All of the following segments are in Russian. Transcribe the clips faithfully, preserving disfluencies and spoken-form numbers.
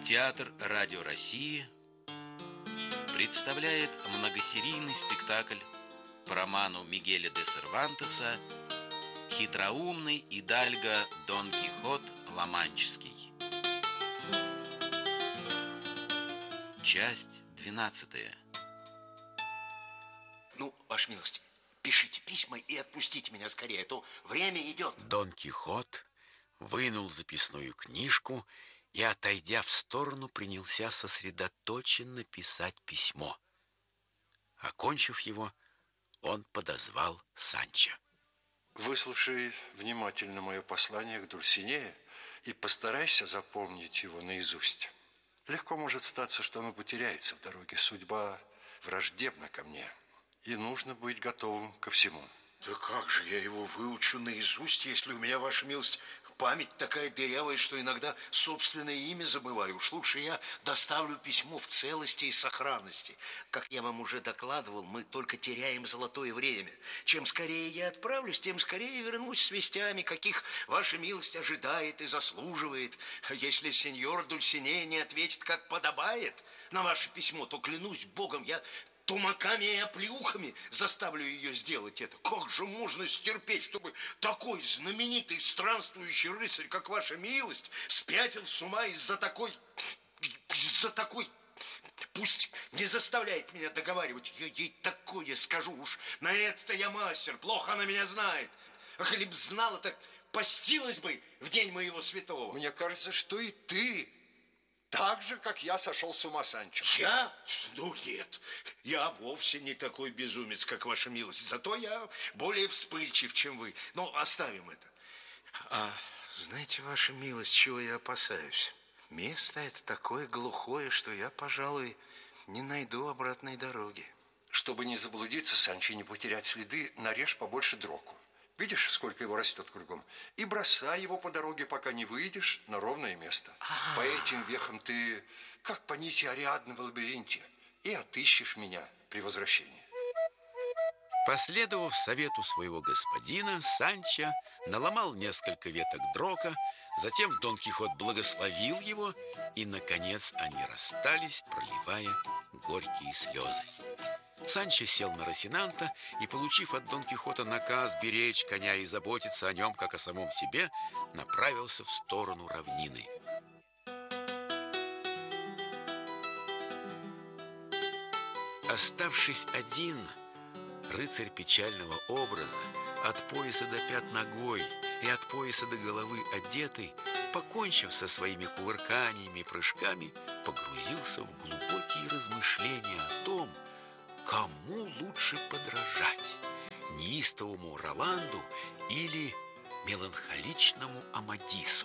Театр Радио России представляет многосерийный спектакль по роману Мигеля де Сервантеса «Хитроумный идальго Дон Кихот Ла-Манческий». Часть двенадцатая. Ну, ваша милость, пишите письма и отпустите меня скорее, а то время идет. Дон Кихот вынул записную книжку и, отойдя в сторону, принялся сосредоточенно писать письмо. Окончив его, он подозвал Санчо. Выслушай внимательно мое послание к Дульсинее и постарайся запомнить его наизусть. Легко может статься, что оно потеряется в дороге. Судьба враждебна ко мне, и нужно быть готовым ко всему. Да как же я его выучу наизусть, если у меня, ваша милость, память такая дырявая, что иногда собственное имя забываю. Уж лучше я доставлю письмо в целости и сохранности. Как я вам уже докладывал, мы только теряем золотое время. Чем скорее я отправлюсь, тем скорее вернусь с вестями, каких ваша милость ожидает и заслуживает. Если сеньор Дульсинея не ответит, как подобает на ваше письмо, то, клянусь Богом, я тумаками и оплеухами заставлю ее сделать это. Как же можно стерпеть, чтобы такой знаменитый странствующий рыцарь, как ваша милость, спятил с ума из-за такой... из-за такой... Пусть не заставляет меня договаривать. Я ей такое скажу уж. На это-то я мастер. Плохо она меня знает. Ах, если б знала, так постилась бы в день моего святого. Мне кажется, что и ты... так же, как я, сошел с ума, Санчо. Я? Ну, нет. Я вовсе не такой безумец, как ваша милость. Зато я более вспыльчив, чем вы. Но оставим это. А знаете, ваша милость, чего я опасаюсь? Место это такое глухое, что я, пожалуй, не найду обратной дороги. Чтобы не заблудиться, Санчо, и не потерять следы, нарежь побольше дроку. Видишь, сколько его растет кругом? И бросай его по дороге, пока не выйдешь на ровное место. А-а-а. По этим вехам ты, как по нити Ариадны в лабиринте, и отыщешь меня при возвращении. Последовав совету своего господина, Санчо наломал несколько веток дрока, затем Дон Кихот благословил его, и, наконец, они расстались, проливая горькие слезы. Санчо сел на Росинанта и, получив от Дон Кихота наказ беречь коня и заботиться о нем, как о самом себе, направился в сторону равнины. Оставшись один, рыцарь печального образа, от пояса до пят ногой и от пояса до головы одетый, покончив со своими кувырканиями и прыжками, погрузился в глубокие размышления о том, кому лучше подражать, неистовому Роланду или меланхоличному Амадису.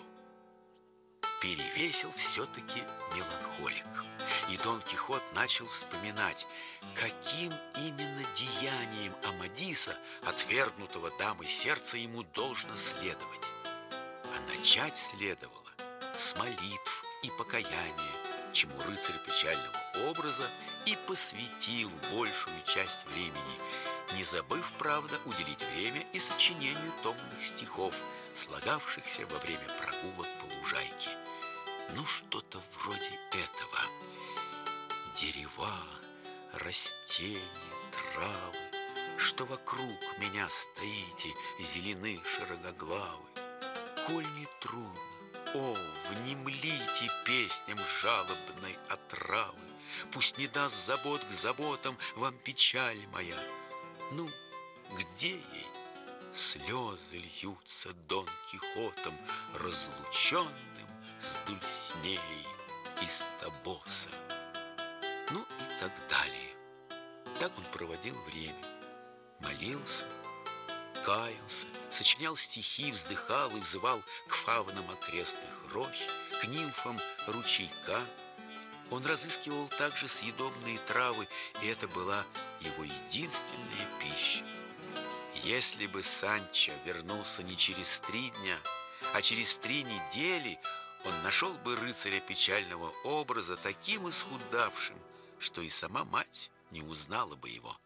Перевесил все-таки меланхолик, и Дон Кихот начал вспоминать, каким именно деянием Амадиса, отвергнутого дамой сердца, ему должно следовать. А начать следовало с молитв и покаяния, чему рыцарь печального образа и посвятил большую часть времени, не забыв, правда, уделить время и сочинению томных стихов, слагавшихся во время прогулок по лужайке. Ну, что-то вроде этого. Дерева, растения, травы, что вокруг меня стоите, зелены широкоглавы. Коль не трудно, о, внемлите песням жалобной отравы. Пусть не даст забот к заботам вам печаль моя. Ну, где ей? Слезы льются Дон Кихотом, разлученным с Дульсинеей из Тобоса. Ну и так далее. Так он проводил время. Молился, каялся, сочинял стихи, вздыхал и взывал к фавнам окрестных рощ, к нимфам ручейка. Он разыскивал также съедобные травы, и это была его единственная пища. Если бы Санчо вернулся не через три дня, а через три недели, он нашел бы рыцаря печального образа таким исхудавшим, что и сама мать не узнала бы его.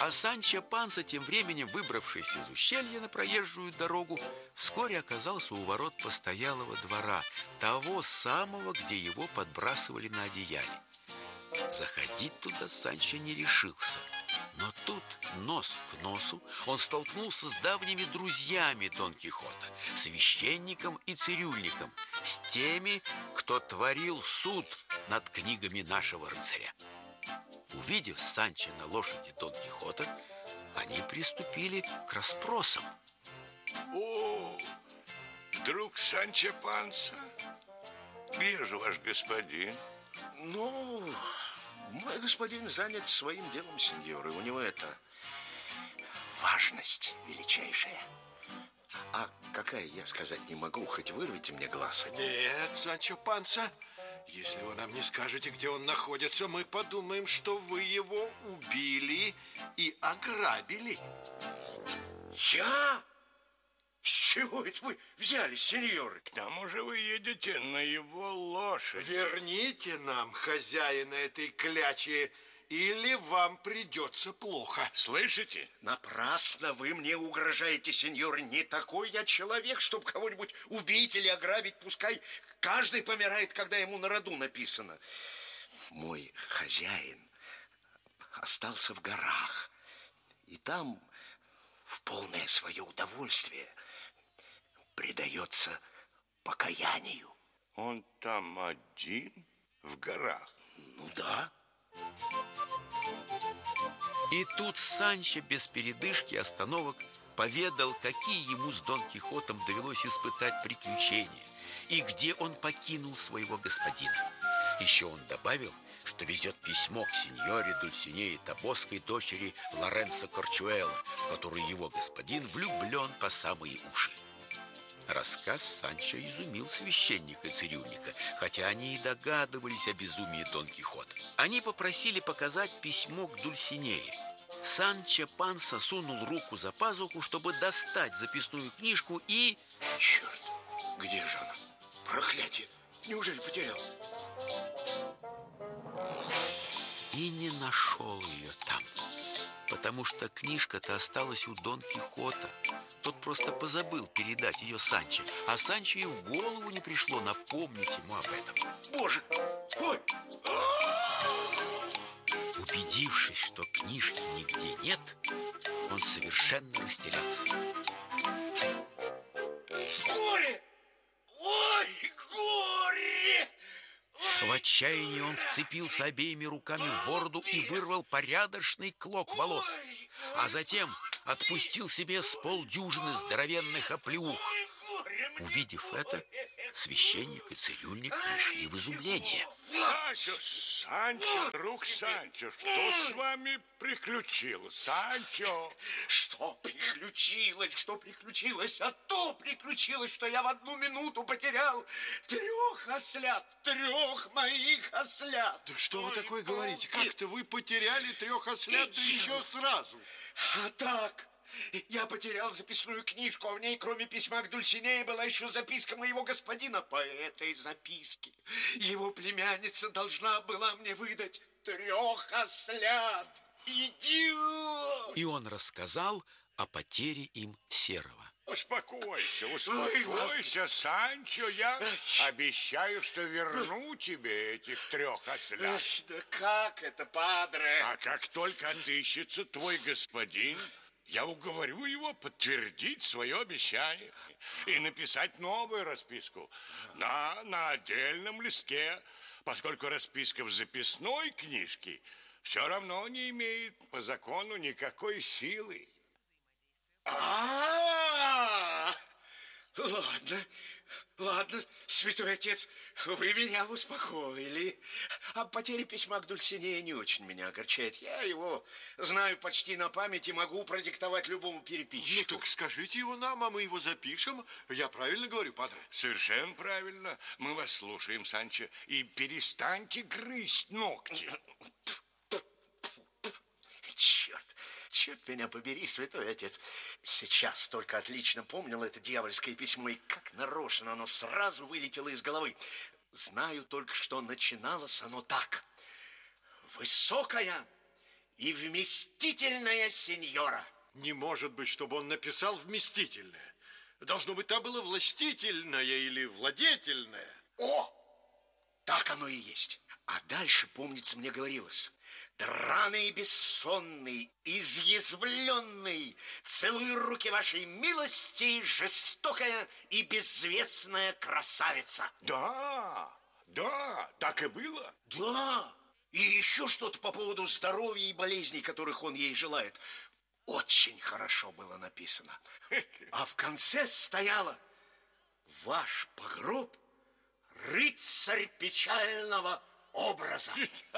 А Санчо Панса, тем временем выбравшись из ущелья на проезжую дорогу, вскоре оказался у ворот постоялого двора, того самого, где его подбрасывали на одеяле. Заходить туда Санчо не решился. Но тут, нос к носу, он столкнулся с давними друзьями Дон Кихота, священником и цирюльником, с теми, кто творил суд над книгами нашего рыцаря. Увидев Санчо на лошади Дон Кихота, они приступили к расспросам. О, друг Санчо Панса, где же ваш господин? Ну, мой господин занят своим делом, сеньор, и у него это важность величайшая. А какая, я сказать не могу, хоть вырвите мне глаз. Нет, Санчо Панса, если вы нам не скажете, где он находится, мы подумаем, что вы его убили и ограбили. Я? С чего это вы взяли, сеньоры? К тому же вы едете на его лошади. Верните нам хозяина этой клячи, или вам придется плохо. Слышите? Напрасно вы мне угрожаете, сеньор. Не такой я человек, чтобы кого-нибудь убить или ограбить. Пускай каждый помирает, когда ему на роду написано. Мой хозяин остался в горах, и там в полное свое удовольствие предается покаянию. Он там один в горах? Ну да. И тут Санчо без передышки и остановок поведал, какие ему с Дон Кихотом довелось испытать приключения и где он покинул своего господина. Еще он добавил, что везет письмо к сеньоре Дульсинее Табосской, дочери Лоренцо Корчуэло, в которую его господин влюблен по самые уши. Рассказ Санчо изумил священника и цирюльника, хотя они и догадывались о безумии Дон Кихота. Они попросили показать письмо к Дульсинее. Санчо Панса сунул руку за пазуху, чтобы достать записную книжку, и... Черт, где же она? Проклятие! Неужели потерял? И не нашел ее там, потому что книжка-то осталась у Дон Кихота. Тот просто позабыл передать ее Санчо, а Санчо и в голову не пришло напомнить ему об этом. Боже! Ой! Убедившись, что книжки нигде нет, он совершенно растерялся. Горе! Ой, горе! В отчаянии он вцепился обеими руками в бороду и вырвал порядочный клок волос, а затем отпустил себе с полдюжины здоровенных оплеух. Увидев это, священник и цирюльник пришли в изумление. Санчо, Санчо, друг Санчо, что с вами приключилось, Санчо? Что приключилось, что приключилось, а то приключилось, что я в одну минуту потерял трех ослят, трех моих ослят. Да что вы такое говорите? Как-то вы потеряли трех ослят, да еще сразу. А так... Я потерял записную книжку, а в ней, кроме письма к Дульсинее, была еще записка моего господина. По этой записке его племянница должна была мне выдать трех ослят. Идиот! И он рассказал о потере им Серого. Успокойся, успокойся, Санчо. Я обещаю, что верну тебе этих трех ослят. Да как это, падре? А как только отыщется твой господин, я уговорю его подтвердить свое обещание и написать новую расписку на, на отдельном листке, поскольку расписка в записной книжке все равно не имеет по закону никакой силы. А-а-а! Ладно, ладно, святой отец, вы меня успокоили. А потеря письма к Дульсинее не очень меня огорчает. Я его знаю почти на память и могу продиктовать любому переписчику. Ну так скажите его нам, а мы его запишем. Я правильно говорю, падре? Совершенно правильно. Мы вас слушаем, Санчо. И перестаньте грызть ногти. Черт, черт меня побери, святой отец. Сейчас только отлично помнил это дьявольское письмо, и как нарочно оно сразу вылетело из головы. Знаю только, что начиналось оно так. Высокая и вместительная сеньора. Не может быть, чтобы он написал вместительное. Должно быть, там было властительное или владетельное. О, так оно и есть. А дальше, помнится, мне говорилось: драный, бессонный, изъязвленный, целую руки вашей милости, жестокая и безвестная красавица. Да, да, так и было. Да, и еще что-то по поводу здоровья и болезней, которых он ей желает. Очень хорошо было написано. А в конце стояло: ваш погроб — рыцарь печального образа.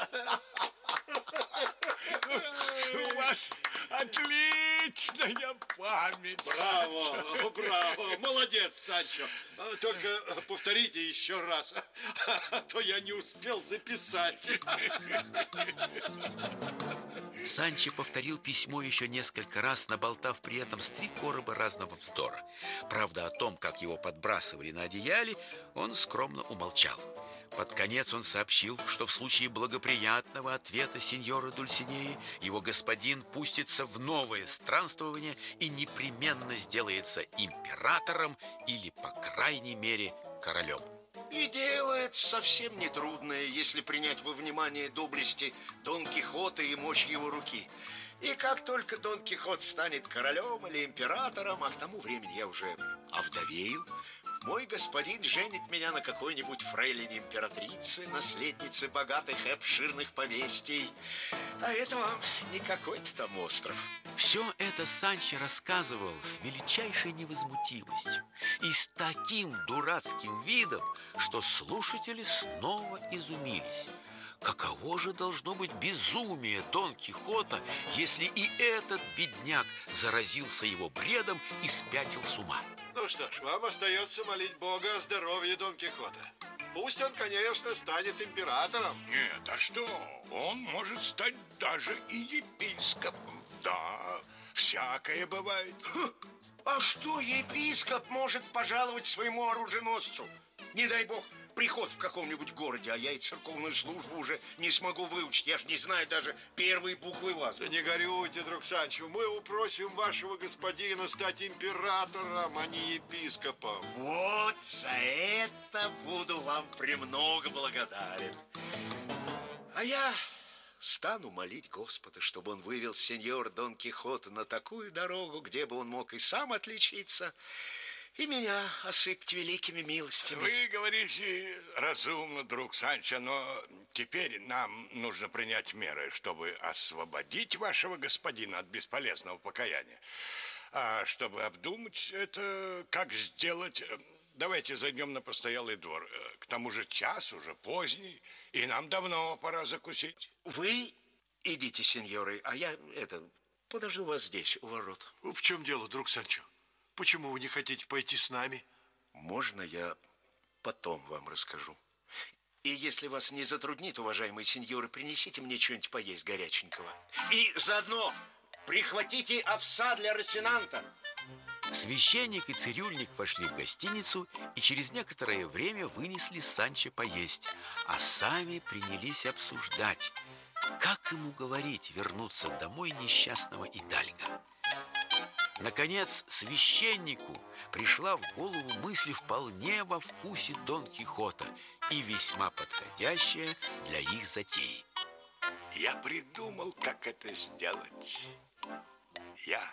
У вас отличная память. Браво, браво, молодец, Санчо. Только повторите еще раз, а то я не успел записать. Санчо повторил письмо еще несколько раз, наболтав при этом с три короба разного вздора. Правда, о том, как его подбрасывали на одеяле, он скромно умолчал. Под конец он сообщил, что в случае благоприятного ответа сеньора Дульсинеи его господин пустится в новое странствование и непременно сделается императором или, по крайней мере, королем. И делает совсем нетрудное, если принять во внимание доблести Дон Кихота и мощь его руки. И как только Дон Кихот станет королем или императором, а к тому времени я уже овдовею, мой господин женит меня на какой-нибудь фрейлине императрицы, наследнице богатых и обширных поместий. А это вам не какой-то там остров. Все это Санчо рассказывал с величайшей невозмутимостью и с таким дурацким видом, что слушатели снова изумились. Каково же должно быть безумие Дон Кихота, если и этот бедняк заразился его бредом и спятил с ума? Ну что ж, вам остается молить Бога о здоровье Дон Кихота. Пусть он, конечно, станет императором. Нет, а что? Он может стать даже и епископом. Да, всякое бывает. А что епископ может пожаловать своему оруженосцу? Не дай бог, приход в каком-нибудь городе, а я и церковную службу уже не смогу выучить. Я же не знаю даже первые буквы в азбуке. Да не горюйте, друг Санчо. Мы упросим вашего господина стать императором, а не епископом. Вот за это буду вам премного благодарен. А я стану молить Господа, чтобы он вывел сеньор Дон Кихота на такую дорогу, где бы он мог и сам отличиться, и меня осыпать великими милостями. Вы говорите разумно, друг Санчо, но теперь нам нужно принять меры, чтобы освободить вашего господина от бесполезного покаяния. А чтобы обдумать это, как сделать, давайте зайдем на постоялый двор. К тому же час уже поздний, и нам давно пора закусить. Вы идите, сеньоры, а я это подожду вас здесь, у ворот. В чем дело, друг Санчо? Почему вы не хотите пойти с нами? Можно я потом вам расскажу? И если вас не затруднит, уважаемые сеньоры, принесите мне что-нибудь поесть горяченького. И заодно прихватите овса для Росинанта. Священник и цирюльник вошли в гостиницу и через некоторое время вынесли Санчо поесть, а сами принялись обсуждать, как ему говорить вернуться домой несчастного Идальго. Наконец, священнику пришла в голову мысль вполне во вкусе Дон Кихота и весьма подходящая для их затеи. Я придумал, как это сделать. Я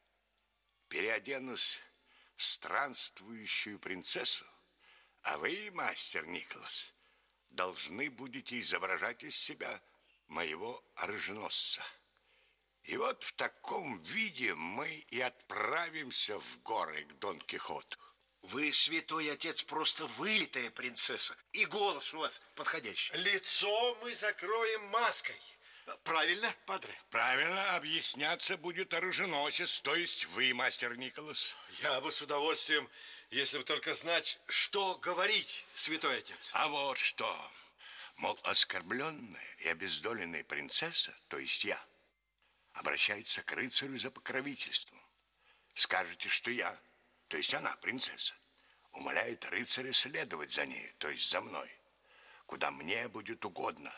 переоденусь в странствующую принцессу, а вы, мастер Николас, должны будете изображать из себя моего оруженосца. И вот в таком виде мы и отправимся в горы к Дон Кихоту. Вы, святой отец, просто вылитая принцесса. И голос у вас подходящий. Лицо мы закроем маской. Правильно, падре? Правильно, объясняться будет оруженосец, то есть вы, мастер Николас. Я бы с удовольствием, если бы только знать, что говорить, святой отец. А вот что, мол, оскорбленная и обездоленная принцесса, то есть я, обращается к рыцарю за покровительством. Скажете, что я, то есть она, принцесса, умоляет рыцаря следовать за ней, то есть за мной, куда мне будет угодно,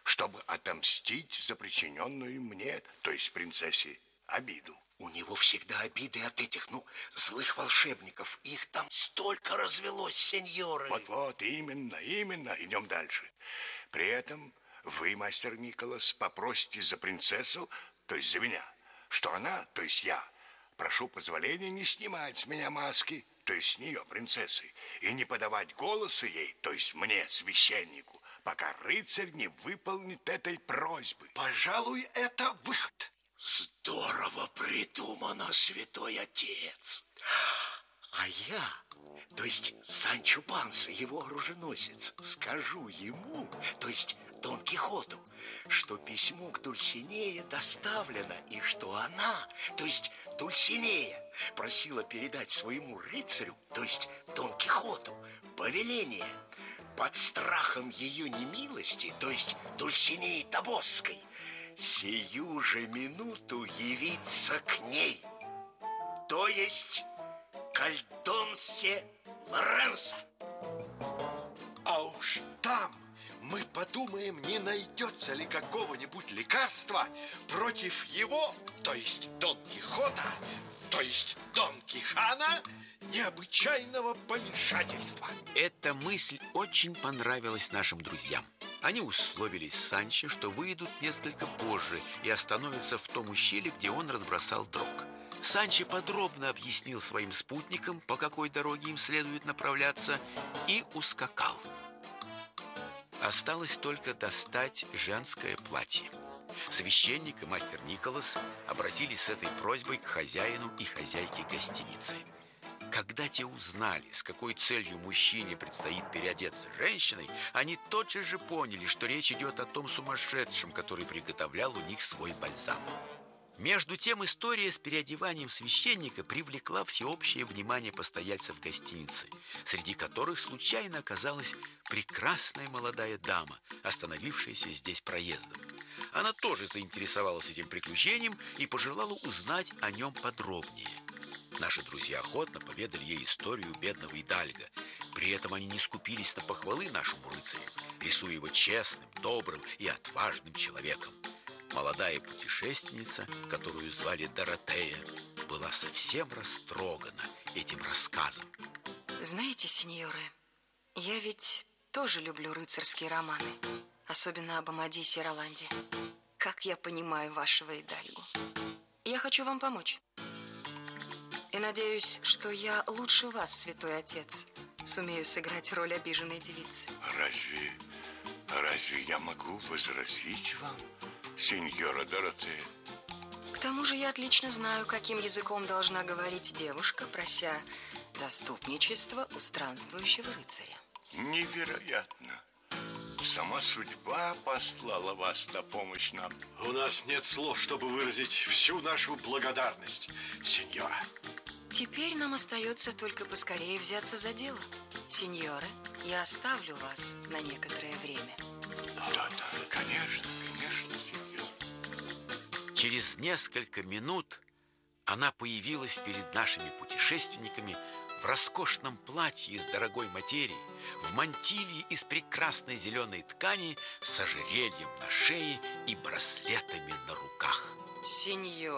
чтобы отомстить за причиненную мне, то есть принцессе, обиду. У него всегда обиды от этих, ну, злых волшебников. Их там столько развелось, сеньоры. Вот-вот, именно, именно. Идем дальше. При этом вы, мастер Николас, попросите за принцессу, то есть за меня, что она, то есть я, прошу позволения не снимать с меня маски, то есть с нее, принцессы, и не подавать голоса ей, то есть мне, священнику, пока рыцарь не выполнит этой просьбы. Пожалуй, это выход. Здорово придумано, святой отец. А я, то есть Санчо Панса, его оруженосец, скажу ему, то есть Дон Кихоту, что письмо к Дульсинее доставлено, и что она, то есть Дульсинея, просила передать своему рыцарю, то есть Дон Кихоту, повеление под страхом ее немилости, то есть Дульсинеи Тобосской, сию же минуту явиться к ней, то есть к Альдонсе Лоренсо. А уж там мы подумаем, не найдется ли какого-нибудь лекарства против его, то есть Дон Кихота, то есть Дон Кихана, необычайного помешательства. Эта мысль очень понравилась нашим друзьям. Они условились с Санчо, что выйдут несколько позже и остановятся в том ущелье, где он разбросал дрог. Санчо подробно объяснил своим спутникам, по какой дороге им следует направляться, и ускакал. Осталось только достать женское платье. Священник и мастер Николас обратились с этой просьбой к хозяину и хозяйке гостиницы. Когда те узнали, с какой целью мужчине предстоит переодеться женщиной, они тотчас же поняли, что речь идет о том сумасшедшем, который приготовлял у них свой бальзам. Между тем, история с переодеванием священника привлекла всеобщее внимание постояльцев гостиницы, среди которых случайно оказалась прекрасная молодая дама, остановившаяся здесь проездом. Она тоже заинтересовалась этим приключением и пожелала узнать о нем подробнее. Наши друзья охотно поведали ей историю бедного Идальго. При этом они не скупились на похвалы нашему рыцарю, рисуя его честным, добрым и отважным человеком. Молодая путешественница, которую звали Доротея, была совсем растрогана этим рассказом. Знаете, сеньоры, я ведь тоже люблю рыцарские романы, особенно об Амадисе Роланде. Как я понимаю вашего Идальго. Я хочу вам помочь. И надеюсь, что я лучше вас, святой отец, сумею сыграть роль обиженной девицы. Разве, разве я могу возразить вам, сеньора Доротея? К тому же я отлично знаю, каким языком должна говорить девушка, прося заступничества у странствующего рыцаря. Невероятно. Сама судьба послала вас на помощь нам. У нас нет слов, чтобы выразить всю нашу благодарность, сеньора. Теперь нам остается только поскорее взяться за дело. Сеньоры, я оставлю вас на некоторое время. Да-да, конечно, конечно, сеньор. Через несколько минут она появилась перед нашими путешественниками в роскошном платье из дорогой материи, в мантилье из прекрасной зеленой ткани с ожерельем на шее и браслетами на руках. Сеньор.